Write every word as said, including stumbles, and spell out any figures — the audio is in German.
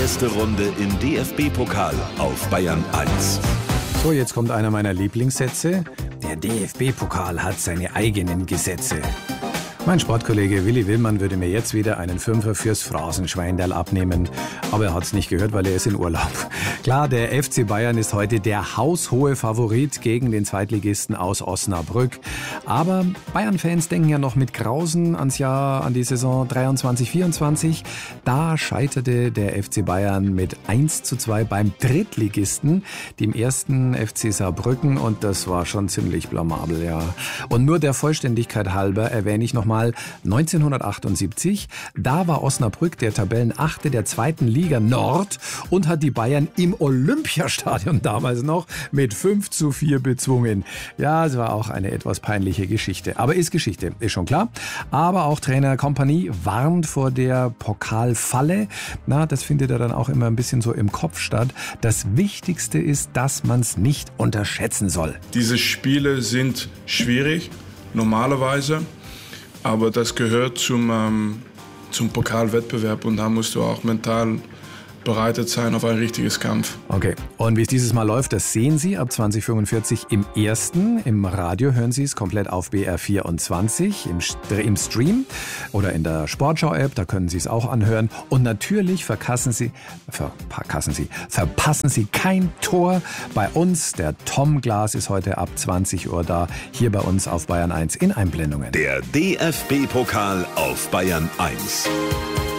erste Runde im D F B-Pokal auf Bayern eins. So, jetzt kommt einer meiner Lieblingssätze. Der D F B-Pokal hat seine eigenen Gesetze. Mein Sportkollege Willi Willmann würde mir jetzt wieder einen Fünfer fürs Phrasenschweindal abnehmen. Aber er hat es nicht gehört, weil er ist in Urlaub. Klar, der F C Bayern ist heute der haushohe Favorit gegen den Zweitligisten aus Osnabrück. Aber Bayern-Fans denken ja noch mit Grausen ans Jahr, an die Saison dreiundzwanzig vierundzwanzig. Da scheiterte der F C Bayern mit eins zu zwei beim Drittligisten, dem ersten F C Saarbrücken. Und das war schon ziemlich blamabel, ja. Und nur der Vollständigkeit halber erwähne ich nochmal neunzehnhundertachtundsiebzig. Da war Osnabrück der Tabellenachte der zweiten Liga Nord und hat die Bayern im Olympiastadion damals noch mit fünf zu vier bezwungen. Ja, es war auch eine etwas peinliche Geschichte. Aber ist Geschichte, ist schon klar. Aber auch Trainer Kompanie warnt vor der Pokalfalle. Na, das findet er dann auch immer ein bisschen so im Kopf statt. Das Wichtigste ist, dass man es nicht unterschätzen soll. Diese Spiele sind schwierig, normalerweise. Aber das gehört zum, ähm, zum Pokalwettbewerb und da musst du auch mental bereitet sein auf ein richtiges Kampf. Okay, und wie es dieses Mal läuft, das sehen Sie ab zwanzig fünfundvierzig im ersten. Im Radio hören Sie es komplett auf B R vierundzwanzig, im, im Stream oder in der Sportschau-App, da können Sie es auch anhören. Und natürlich verkassen Sie, verpassen Sie, verpassen Sie kein Tor bei uns. Der Tom Glas ist heute ab zwanzig Uhr da, hier bei uns auf Bayern eins in Einblendungen. Der D F B-Pokal auf Bayern eins.